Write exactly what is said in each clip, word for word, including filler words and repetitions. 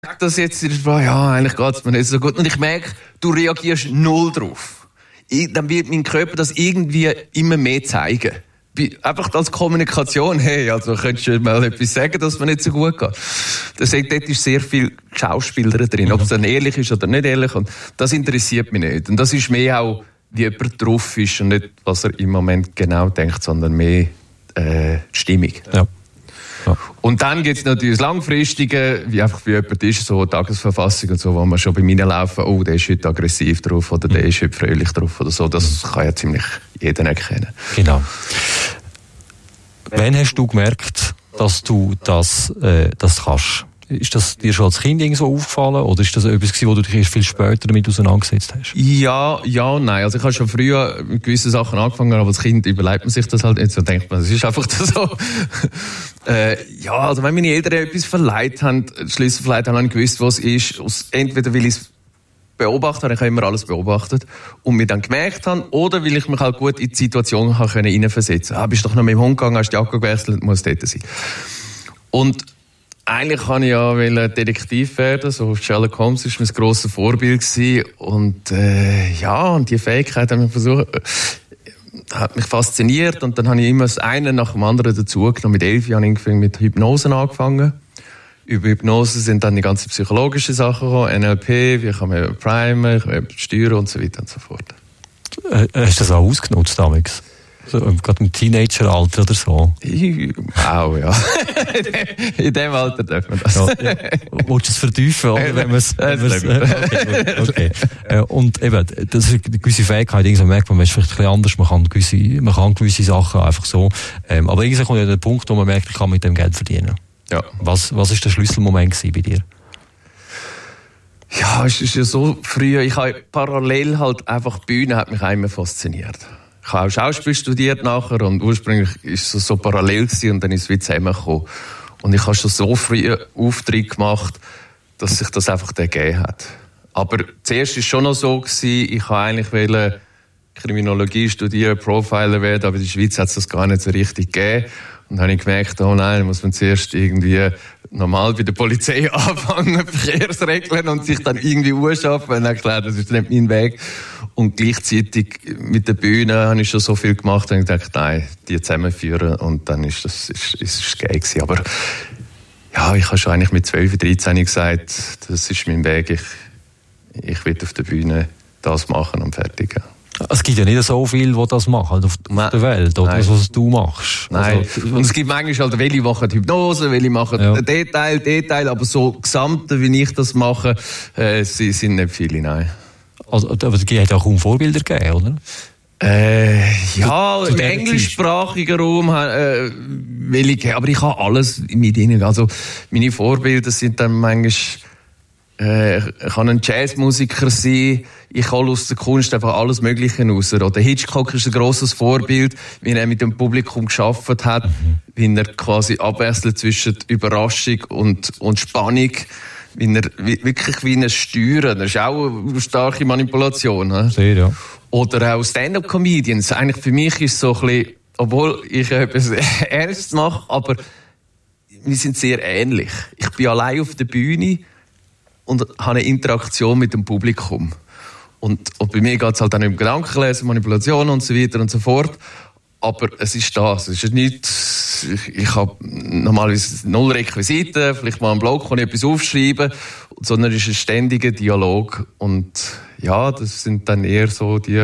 sag das jetzt, ja, eigentlich geht es mir nicht so gut. Und ich merke, du reagierst null drauf. Ich, dann wird mein Körper das irgendwie immer mehr zeigen. Einfach als Kommunikation, hey, also könntest du mal etwas sagen, dass mir nicht so gut geht. Das heißt, dort ist sehr viel Schauspieler drin, mhm. ob es dann ehrlich ist oder nicht ehrlich. Und das interessiert mich nicht. Und das ist mehr auch, wie jemand drauf ist und nicht, was er im Moment genau denkt, sondern mehr äh, die Stimmung. Ja. Ja. Und dann gibt es natürlich das Langfristige, wie einfach wie jemand ist, so Tagesverfassung und so, wo man schon bei mir laufen, oh, der ist heute aggressiv drauf oder der ist heute fröhlich drauf oder so. Das kann ja ziemlich jeder erkennen. Genau. Wann hast du gemerkt, dass du das, äh, das kannst? Ist das dir schon als Kind so aufgefallen oder ist das etwas gewesen, wo du dich erst viel später damit auseinandergesetzt hast? Ja, ja, nein. Also ich habe schon früher mit gewissen Sachen angefangen, aber als Kind überlegt man sich das halt nicht so. Denkt man, es ist einfach so. äh, ja, also wenn meine Eltern etwas verleiht haben, Schlüssel verleiht haben, habe ich gewusst, was es ist. Entweder weil ich es beobachtet habe, ich habe immer alles beobachtet und mir dann gemerkt habe, oder weil ich mich halt gut in die Situation hineinversetzen konnte. Ah, bist doch noch mit dem Hund gegangen, hast die Jacke gewechselt, muss dort sein. Und eigentlich kann ich ja Detektiv werden, so Sherlock Holmes war mein grosses Vorbild gewesen. Und äh, ja, und die Fähigkeit hat mich versucht, äh, hat mich fasziniert und dann habe ich immer das eine nach dem anderen dazugenommen. Mit elf Jahren habe ich mit Hypnose angefangen. Über Hypnose sind dann die ganzen psychologischen Sachen gekommen, N L P, wie kann man primen, ich kann steuern und so weiter und so fort. Äh, hast du das auch ausgenutzt damals? So, gerade im Teenageralter oder so? Wow, ja. In dem Alter darf man das. Ja, ja. Willst du es vertiefen, oder? Wenn man's, wenn man's, okay, okay. Äh, und eben, das ist eine gewisse Fähigkeit, irgendwie merkt man, man ist vielleicht ein bisschen anders, man kann gewisse, man kann gewisse Sachen einfach so. Ähm, aber irgendwann kommt ja der Punkt, wo man merkt, ich kann mit dem Geld verdienen. Ja. Was, was ist der Schlüsselmoment gewesen bei dir? Ja, es ist ja so früh, ich habe parallel halt einfach, die Bühne hat mich immer fasziniert. Ich habe auch Schauspiel studiert nachher und ursprünglich war es so parallel gewesen und dann ist es wieder zusammengekommen. Und ich habe schon so früh Auftritt gemacht, dass sich das einfach ergeben hat. Aber zuerst war es schon noch so gewesen, ich wollte eigentlich Kriminologie studieren, Profiler werden, aber in der Schweiz hat es das gar nicht so richtig gegeben. Und dann habe ich gemerkt, oh nein, muss man zuerst irgendwie normal bei der Polizei anfangen, Verkehrsregeln und sich dann irgendwie ausschaffen. Und dann klar, das ist nicht mein Weg. Und gleichzeitig mit der Bühne habe ich schon so viel gemacht, und ich dachte, nein, die zusammenführen. Und dann ist das, ist, ist es geil gewesen. Aber ja, ich habe schon eigentlich mit zwölf, dreizehn gesagt, das ist mein Weg. Ich, ich will auf der Bühne das machen und fertig. Ja. Es gibt ja nicht so viele, die das machen auf der Welt, oder das, was du machst. Nein. Also, und es gibt manchmal halt, welche machen Hypnose, welche machen ja. Detail, Detail, aber so Gesamte, wie ich das mache, äh, sind nicht viele, nein. Also, aber es hat auch kaum Vorbilder gegeben, oder? Äh, ja, im englischsprachigen Raum äh, will ich, aber ich habe alles mit ihnen. Also meine Vorbilder sind dann manchmal, äh, ich kann ein Jazzmusiker sein, ich hole aus der Kunst einfach alles Mögliche raus. Oder Hitchcock ist ein grosses Vorbild, wie er mit dem Publikum geschafft hat, mhm. wie er quasi abwechselt zwischen Überraschung und, und Spannung. Wie er, wie, wirklich wie ein Steuern. Das ist auch eine starke Manipulation. Sehr, ja. Oder auch Stand-up-Comedians. Eigentlich für mich ist es so ein bisschen, obwohl ich etwas Ernstes mache, aber wir sind sehr ähnlich. Ich bin allein auf der Bühne und habe eine Interaktion mit dem Publikum. Und, und bei mir geht es halt dann um Gedankenlesen, Manipulation und so weiter und so fort. Aber es ist das. Es ist nicht, ich, ich habe normalerweise null Requisiten, vielleicht mal einen Blog, kann ich etwas aufschreiben, sondern es ist ein ständiger Dialog. Und ja, das sind dann eher so die,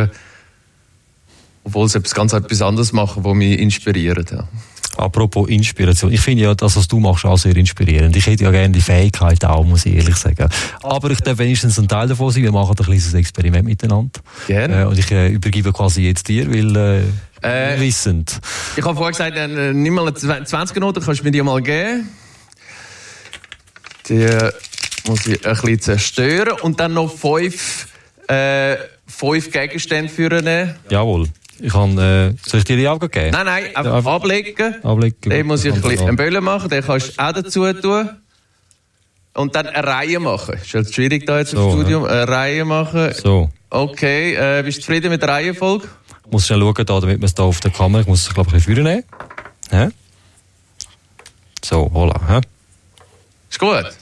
obwohl sie etwas ganz etwas anderes machen, die mich inspirieren. Ja. Apropos Inspiration. Ich finde ja das, was du machst, auch sehr inspirierend. Ich hätte ja gerne die Fähigkeit auch, muss ich ehrlich sagen. Aber ich darf wenigstens ein Teil davon sein. Wir machen ein kleines Experiment miteinander. Gerne. Äh, und ich äh, übergebe quasi jetzt dir, weil äh, äh, wissend. Ich habe vorher gesagt, äh, nimm mal eine zwanzig Noten, kannst du mir die mal geben. Die muss ich ein bisschen zerstören. Und dann noch fünf, äh, fünf Gegenstände führen. Jawohl. Ich kann, äh, soll ich dir die Augen geben? Nein, nein, einfach ja, ablegen. ablegen. Den muss ich ein bisschen Böllen machen, den kannst du auch dazu tun. Und dann eine Reihe machen. Ist jetzt schwierig da jetzt so, im Studium. Ja. Eine Reihe machen. So. Okay, äh, bist du zufrieden mit der Reihenfolge? Ich muss schnell schauen, da, damit man es da auf der Kamera, ich muss es, glaube ich, ein bisschen vornehmen. Hä? So, voilà. Hä? Ist gut?